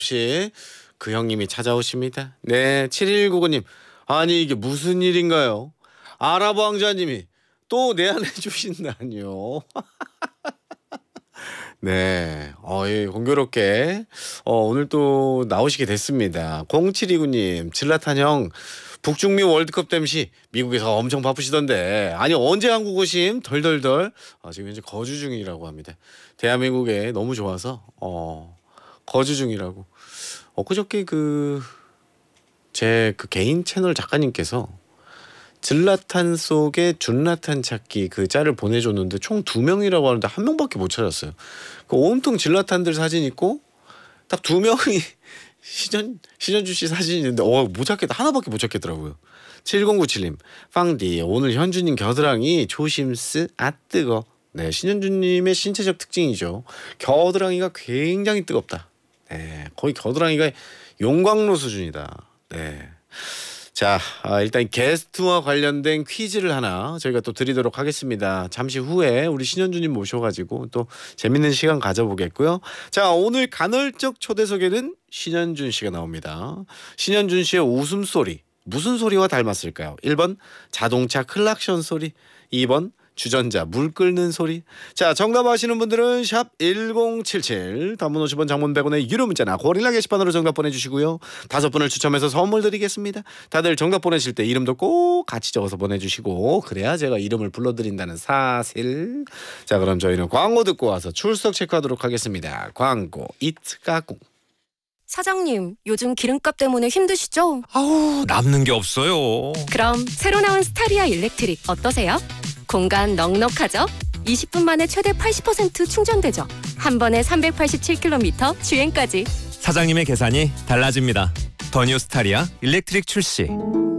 없이 그 형님이 찾아오십니다. 네, 7199님. 아니 이게 무슨 일인가요? 아랍 왕자님이 또 내한해 주신다니요. 네, 예, 공교롭게 오늘 또 나오시게 됐습니다. 0729님, 질라탄 형 북중미 월드컵 땜시 미국에서 엄청 바쁘시던데 아니 언제 한국 오심? 덜덜덜. 지금 현재 거주 중이라고 합니다. 대한민국에 너무 좋아서 거주 중이라고. 엊그저께 제 개인 채널 작가님께서 질라탄 속에 준라탄 찾기 그 짤을 보내줬는데 총 2명이라고 하는데 1명밖에 못 찾았어요. 온통 질라탄들 사진 있고 딱 2명이 신현주 씨 사진이 있는데 못 찾겠다. 하나밖에 못 찾겠더라고요. 7097님 빵디 오늘 현주님 겨드랑이 조심스 뜨거. 네, 신현주님의 신체적 특징이죠. 겨드랑이가 굉장히 뜨겁다. 네, 거의 겨드랑이가 용광로 수준이다. 네. 자, 일단 게스트와 관련된 퀴즈를 하나 저희가 또 드리도록 하겠습니다. 잠시 후에 우리 신현주님 모셔가지고 또 재밌는 시간 가져보겠고요. 자, 오늘 간헐적 초대석에는 신현준 씨가 나옵니다. 신현준 씨의 웃음소리 무슨 소리와 닮았을까요? 1번 자동차 클락션 소리, 2번 주전자 물 끓는 소리. 자, 정답 아시는 분들은 샵 1077 단문 50원 장문 100원의 유료 문자나 고릴라 게시판으로 정답 보내주시고요. 5분을 추첨해서 선물 드리겠습니다. 다들 정답 보내실 때 이름도 꼭 같이 적어서 보내주시고 그래야 제가 이름을 불러드린다는 사실. 자, 그럼 저희는 광고 듣고 와서 출석 체크하도록 하겠습니다. 광고 이트가꿍. 사장님, 요즘 기름값 때문에 힘드시죠? 아우, 남는 게 없어요. 그럼 새로 나온 스타리아 일렉트릭 어떠세요? 공간 넉넉하죠? 20분 만에 최대 80% 충전되죠? 한 번에 387km 주행까지. 사장님의 계산이 달라집니다. 더 뉴 스타리아 일렉트릭 출시.